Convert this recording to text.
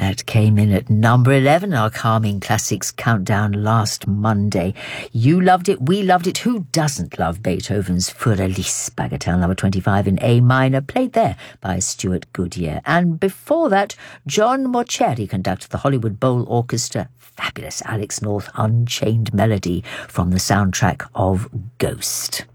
That came in at number 11, our Calming Classics countdown last Monday. You loved it, we loved it. Who doesn't love Beethoven's Fürerlies Bagatelle number 25 in A minor, played there by Stuart Goodyear. And before that, John Mauceri conducted the Hollywood Bowl Orchestra. Fabulous Alex North Unchained Melody from the soundtrack of Ghost.